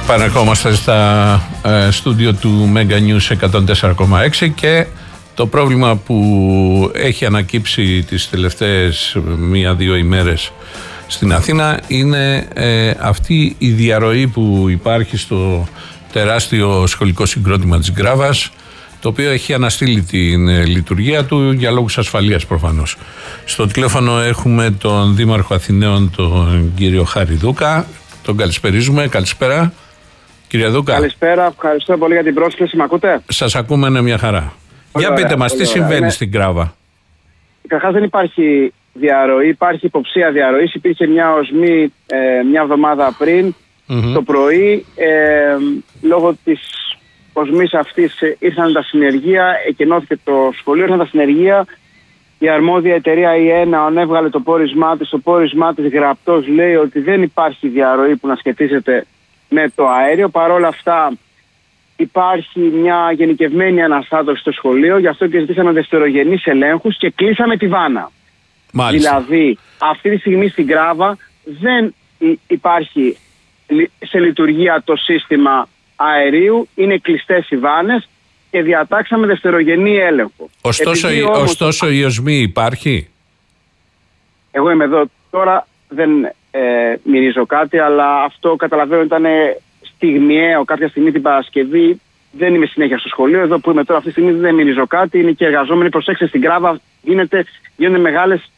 Επανερχόμαστε στα στούντιο του Mega News 104,6 και το πρόβλημα που έχει ανακύψει τις τελευταίες 1-2 ημέρες στην Αθήνα είναι αυτή η διαρροή που υπάρχει στο τεράστιο σχολικό συγκρότημα της Γκράβας, το οποίο έχει αναστείλει την λειτουργία του για λόγους ασφαλείας προφανώς. Στο τηλέφωνο έχουμε τον Δήμαρχο Αθηναίων, τον κύριο Χάρη Δούκα. Τον καλησπερίζουμε. Καλησπέρα. Κύριε Δούκα. Καλησπέρα, ευχαριστώ πολύ για την πρόσκληση. Μ' ακούτε? Σας ακούμε, είναι μια χαρά. Για πείτε μας, τι συμβαίνει στην Γκράβα? Καταρχάς δεν υπάρχει διαρροή, υπάρχει υποψία διαρροής. Υπήρχε μια οσμή μια εβδομάδα πριν, το πρωί. Λόγω της οσμής αυτής ήρθαν τα συνεργεία, εκενώθηκε το σχολείο, ήρθαν τα συνεργεία. Η αρμόδια εταιρεία η ΕΝΑΟΝ έβγαλε το πόρισμά της. Το πόρισμά της γραπτός λέει ότι δεν υπάρχει διαρροή που να σχετίζεται με το αέριο. Παρ' όλα αυτά υπάρχει μια γενικευμένη αναστάτωση στο σχολείο, γι' αυτό και ζητήσαμε δευτερογενείς ελέγχους και κλείσαμε τη βάνα. Μάλιστα. Δηλαδή αυτή τη στιγμή στην Γκράβα δεν υπάρχει σε λειτουργία το σύστημα αερίου, είναι κλειστές οι βάνες και διατάξαμε δευτερογενή έλεγχο. Ωστόσο η οσμή υπάρχει. Εγώ είμαι εδώ τώρα, δεν μυρίζω κάτι, αλλά αυτό καταλαβαίνω ήταν στιγμιαίο. Κάποια στιγμή την Παρασκευή δεν είμαι συνέχεια στο σχολείο. Εδώ που είμαι τώρα αυτή τη στιγμή δεν μυρίζω κάτι. Είναι και εργαζόμενοι. Προσέξτε, στην Γκράβα γίνονται μεγάλες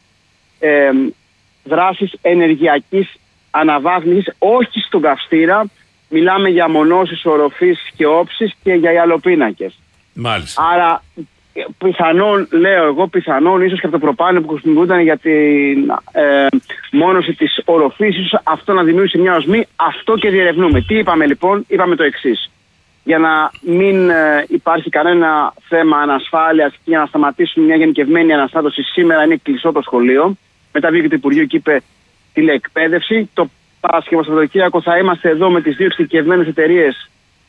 δράσεις ενεργειακής αναβάθμισης, όχι στον καυστήρα. Μιλάμε για μονώσεις οροφής και όψης και για ιαλοπίνακες. Μάλιστα. Άρα πιθανόν, λέω εγώ, ίσως και από το προπάνιο που χρησιμοποιούνταν για την μόνωση της οροφής, ίσως αυτό να δημιούργησε μια οσμή. Αυτό και διερευνούμε. Τι είπαμε λοιπόν? Είπαμε το εξής. Για να μην υπάρχει κανένα θέμα ανασφάλειας και για να σταματήσουμε μια γενικευμένη αναστάτωση, σήμερα είναι κλειστό το σχολείο. Μετά βγήκε το Υπουργείο και είπε τηλεεκπαίδευση. Το Παρασκευό Σαββατοκύριακο θα είμαστε εδώ με τις δύο εξειδικευμένες εταιρείες.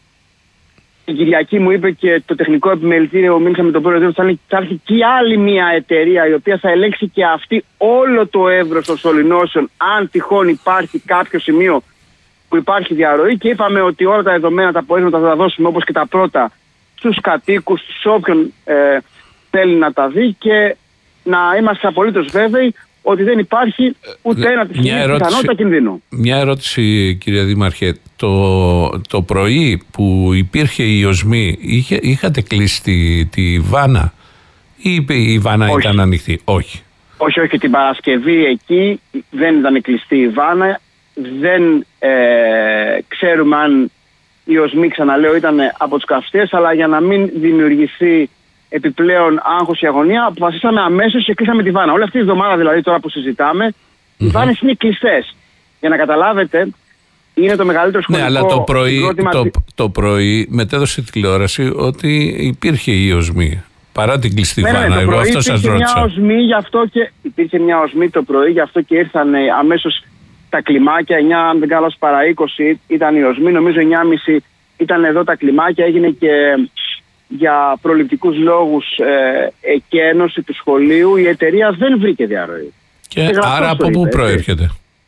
Η Κυριακή μου είπε και το τεχνικό επιμελητήριο, μίλησα με τον πρόεδρο, θα έρθει και άλλη μια εταιρεία η οποία θα ελέγξει και αυτή όλο το εύρος των σωληνώσεων, αν τυχόν υπάρχει κάποιο σημείο που υπάρχει διαρροή, και είπαμε ότι όλα τα δεδομένα, τα πορίσματα θα τα δώσουμε όπως και τα πρώτα στους κατοίκους, σε όποιον θέλει να τα δει, και να είμαστε απολύτως βέβαιοι ότι δεν υπάρχει ούτε ένα της πιθανότητα κινδύνου. Μια ερώτηση, κύριε Δήμαρχε. Το πρωί που υπήρχε η οσμή, είχατε κλείσει τη βάνα ή η βάνα ήταν ανοιχτή? Όχι. Όχι, την Παρασκευή εκεί δεν ήταν κλειστή η βάνα. Δεν ξέρουμε αν η οσμή, ξαναλέω, ήταν από τους καυστές, αλλά για να μην δημιουργηθεί επιπλέον άγχος και αγωνία, αποφασίσαμε αμέσως και κλείσαμε τη βάνα. Όλη αυτή τη εβδομάδα, δηλαδή, τώρα που συζητάμε, οι βάνες είναι κλειστές. Για να καταλάβετε, είναι το μεγαλύτερο σχολικό. Ναι, αλλά το πρωί μετέδωσε η τηλεόραση ότι υπήρχε η οσμή. Παρά την κλειστή βάνα. Εγώ αυτό σας ρώτησα. Υπήρχε μια οσμή το πρωί, γι' αυτό και ήρθαν αμέσως τα κλιμάκια. 9, αν δεν κάνω, παρά 20 ήταν η οσμή. Νομίζω 9.30 ήταν εδώ τα κλιμάκια. Έγινε και για προληπτικούς λόγους εκένωση του σχολείου. Η εταιρεία δεν βρήκε διαρροή. Και άρα από πού προέρχεται?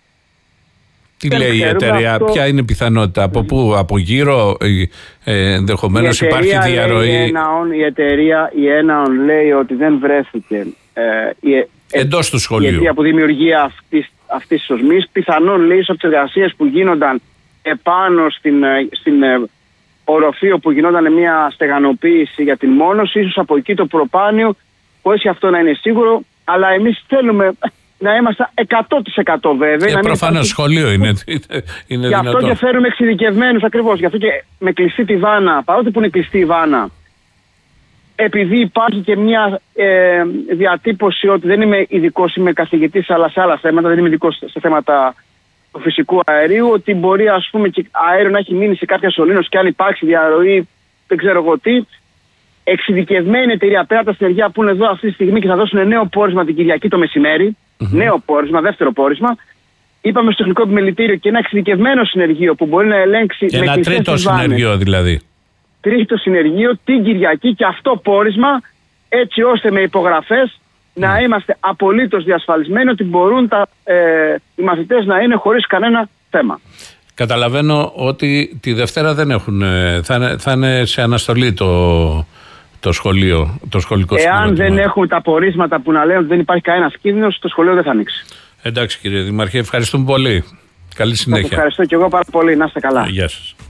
Τι λέει η εταιρεία, ποια είναι η πιθανότητα, από πού, από γύρω, ενδεχομένως υπάρχει διαρροή? Η εταιρεία η ΕΝΑΟΝ λέει ότι δεν βρέθηκε εντός του σχολείου η αιτία που δημιουργεί αυτής της οσμής. Πιθανόν, λέει, από τις εργασίες που γίνονταν επάνω στην οροφή, όπου γινόταν μια στεγανοποίηση για την μόνωση, ίσως από εκεί το προπάνιο, όχι αυτό να είναι σίγουρο, αλλά εμείς θέλουμε να είμαστε 100% βέβαιοι. Προφανώς σχολείο είναι γι' αυτό και φέρουμε εξειδικευμένους, ακριβώς. Γι' αυτό και με κλειστή τη βάνα, παρότι που είναι κλειστή η βάνα, επειδή υπάρχει και μια διατύπωση ότι δεν είμαι ειδικός, είμαι καθηγητής, αλλά σε άλλα θέματα, δεν είμαι ειδικός σε θέματα του φυσικού αερίου, ότι μπορεί, ας πούμε, και αέριο να έχει μείνει σε κάποια σωλήνωση και αν υπάρξει διαρροή, δεν ξέρω εγώ τι. Εξειδικευμένη εταιρεία, πέρα από τα συνεργεία που είναι εδώ αυτή τη στιγμή και θα δώσουν νέο πόρισμα την Κυριακή το μεσημέρι. Νέο πόρισμα, δεύτερο πόρισμα. Είπαμε στο τεχνικό επιμελητήριο και ένα εξειδικευμένο συνεργείο που μπορεί να ελέγξει. Και ένα τρίτο συνεργείο δηλαδή. Τρίτο συνεργείο την Κυριακή και αυτό πόρισμα, έτσι ώστε με υπογραφές να είμαστε απολύτως διασφαλισμένοι ότι μπορούν οι μαθητές να είναι χωρίς κανένα θέμα. Καταλαβαίνω ότι τη Δευτέρα δεν έχουν. Θα είναι σε αναστολή το σχολείο, το σχολικό συγκρότημα. Εάν δεν έχουν τα πορίσματα που να λένε ότι δεν υπάρχει κανένας κίνδυνος, το σχολείο δεν θα ανοίξει. Εντάξει κύριε Δημαρχέ, ευχαριστούμε πολύ. Καλή συνέχεια. Σας ευχαριστώ και εγώ πάρα πολύ. Να είστε καλά. Γεια σας.